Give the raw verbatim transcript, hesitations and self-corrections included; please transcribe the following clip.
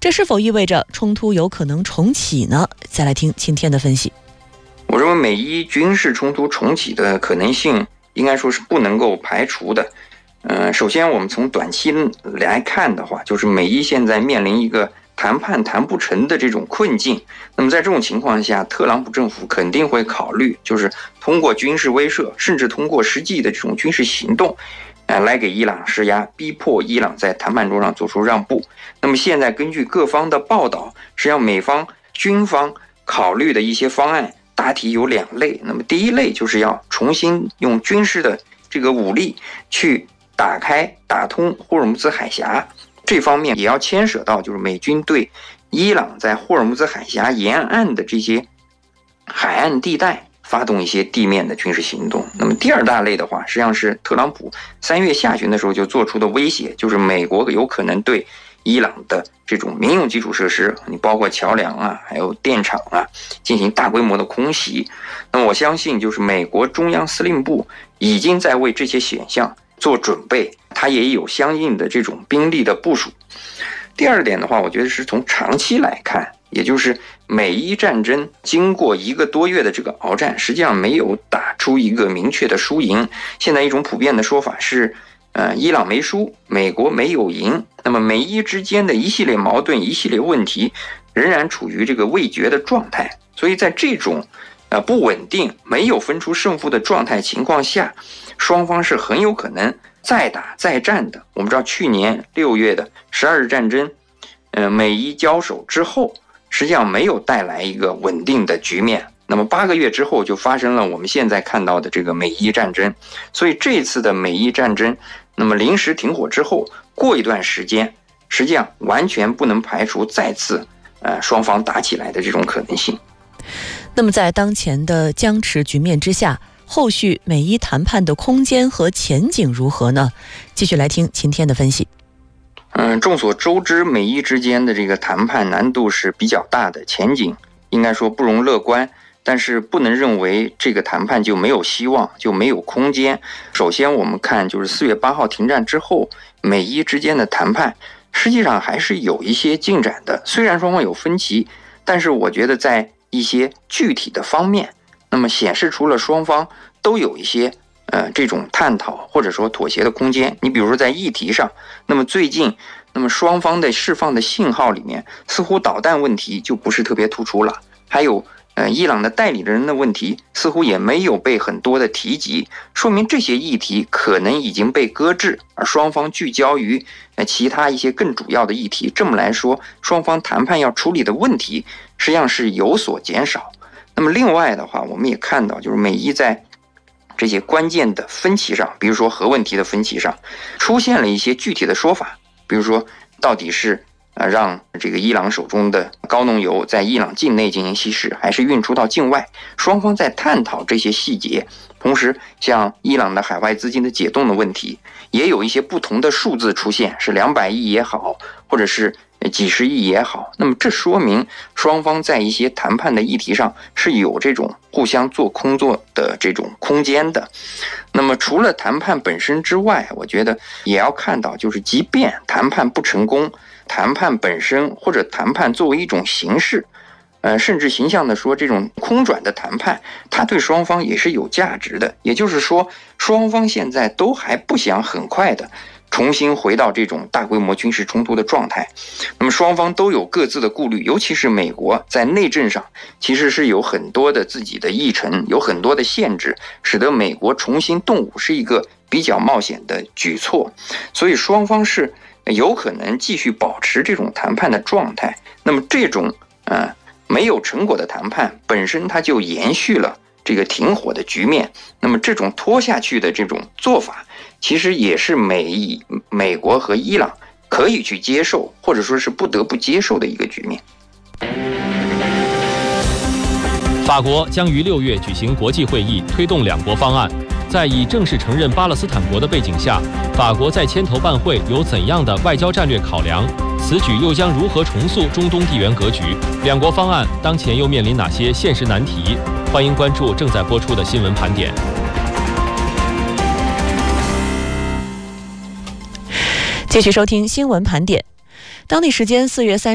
这是否意味着冲突有可能重启呢？再来听今天的分析。 我认为美伊军事冲突重启的可能性应该说是不能够排除的。呃，首先我们从短期来看的话，就是美伊现在面临一个谈判谈不成的这种困境。那么在这种情况下，特朗普政府肯定会考虑，就是通过军事威慑，甚至通过实际的这种军事行动，呃，来给伊朗施压，逼迫伊朗在谈判桌上做出让步。那么现在根据各方的报道，实际上美方军方考虑的一些方案大体有两类。那么第一类就是要重新用军事的这个武力去打开打通霍尔木兹海峡，这方面也要牵扯到就是美军对伊朗在霍尔木兹海峡沿岸的这些海岸地带发动一些地面的军事行动。那么第二大类的话，实际上是特朗普三月下旬的时候就做出的威胁，就是美国有可能对伊朗的这种民用基础设施，你包括桥梁啊，还有电厂啊，进行大规模的空袭。那么我相信，就是美国中央司令部已经在为这些选项做准备，它也有相应的这种兵力的部署。第二点的话，我觉得是从长期来看，也就是美伊战争经过一个多月的这个鏖战，实际上没有打出一个明确的输赢。现在一种普遍的说法是，呃，伊朗没输，美国没有赢。那么美伊之间的一系列矛盾、一系列问题，仍然处于这个未决的状态。所以在这种呃不稳定、没有分出胜负的状态情况下，双方是很有可能再打再战的。我们知道去年六月的十二日战争，呃，美伊交手之后，实际上没有带来一个稳定的局面。那么八个月之后就发生了我们现在看到的这个美伊战争。所以这次的美伊战争，那么临时停火之后，过一段时间，实际上完全不能排除再次呃双方打起来的这种可能性。 那么在当前的僵持局面之下，后续美伊谈判的空间和前景如何呢？继续来听今天的分析。 嗯，众所周知，美伊之间的这个谈判难度是比较大的，前景应该说不容乐观。但是不能认为这个谈判就没有希望，就没有空间。首先我们看，就是四月八号停战之后，美伊之间的谈判实际上还是有一些进展的。虽然双方有分歧，但是我觉得在一些具体的方面，那么显示出了双方都有一些呃这种探讨或者说妥协的空间。你比如说在议题上，那么最近那么双方的释放的信号里面，似乎导弹问题就不是特别突出了，还有呃，伊朗的代理人的问题似乎也没有被很多的提及，说明这些议题可能已经被搁置，而双方聚焦于呃其他一些更主要的议题。这么来说，双方谈判要处理的问题实际上是有所减少。那么另外的话，我们也看到，就是美伊在这些关键的分歧上，比如说核问题的分歧上，出现了一些具体的说法，比如说到底是呃，让这个伊朗手中的高浓油在伊朗境内进行稀释，还是运出到境外？双方在探讨这些细节。同时，像伊朗的海外资金的解冻的问题，也有一些不同的数字出现，是两百亿也好，或者是几十亿也好。那么这说明双方在一些谈判的议题上是有这种互相做空做的这种空间的。那么除了谈判本身之外，我觉得也要看到，就是即便谈判不成功，谈判本身或者谈判作为一种形式，呃，甚至形象的说，这种空转的谈判，它对双方也是有价值的。也就是说，双方现在都还不想很快的重新回到这种大规模军事冲突的状态。那么双方都有各自的顾虑，尤其是美国在内政上其实是有很多的自己的议程，有很多的限制，使得美国重新动武是一个比较冒险的举措。所以双方是有可能继续保持这种谈判的状态。那么这种呃没有成果的谈判本身它就延续了这个停火的局面。那么这种拖下去的这种做法，其实也是美美国和伊朗可以去接受，或者说是不得不接受的一个局面。 法国将于六月举行国际会议，推动两国方案。在已正式承认巴勒斯坦国的背景下，法国在牵头办会有怎样的外交战略考量？此举又将如何重塑中东地缘格局？两国方案当前又面临哪些现实难题？欢迎关注正在播出的新闻盘点。 继续收听新闻盘点。当地时间四月三